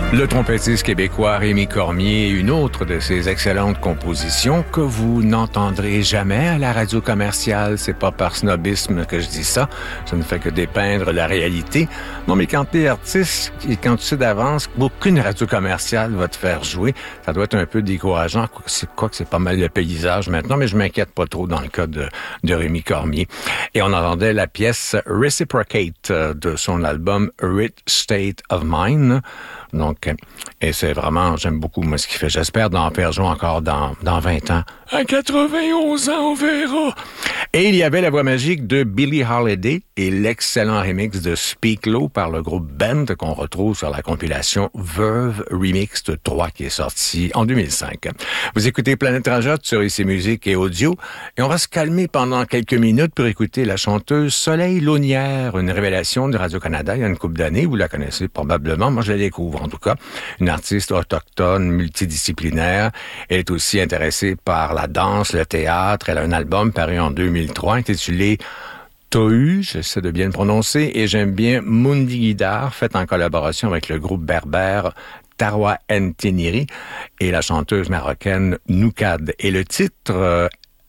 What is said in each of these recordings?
Le trompettiste québécois Rémi Cormier, une autre de ses excellentes compositions que vous n'entendrez jamais à la radio commerciale. C'est pas par snobisme que je dis ça. Ça ne fait que dépeindre la réalité. Non, mais quand t'es artiste et quand tu sais d'avance qu'aucune radio commerciale va te faire jouer, ça doit être un peu décourageant. Quoi que c'est pas mal le paysage maintenant, mais je m'inquiète pas trop dans le cas de Rémi Cormier. Et on entendait la pièce Reciprocate de son album Rich State of Mind. Donc, et c'est vraiment, j'aime beaucoup moi ce qu'il fait. J'espère d'en faire jouer encore dans 20 ans. À 91 ans, on verra. Et il y avait la voix magique de Billie Holiday et l'excellent remix de Speak Low par le groupe Bend qu'on retrouve sur la compilation Verve Remixed 3 qui est sortie en 2005. Vous écoutez Planète Rajotte sur ICI Musique et Audio et on va se calmer pendant quelques minutes pour écouter la chanteuse Soleil Launière, une révélation de Radio-Canada il y a une couple d'années. Vous la connaissez probablement. Moi, je la découvre en tout cas. Une artiste autochtone, multidisciplinaire. Elle est aussi intéressée par la danse, le théâtre. Elle a un album paru en 2003 intitulé Tohu, j'essaie de bien le prononcer, et j'aime bien Mundi Guidar, fait en collaboration avec le groupe berbère Tarwa Ntiniri et la chanteuse marocaine Noukad. Et le titre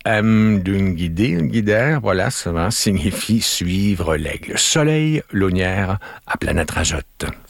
Guider, voilà, ça signifie suivre l'aigle. Soleil Launière à Planète Rajotte.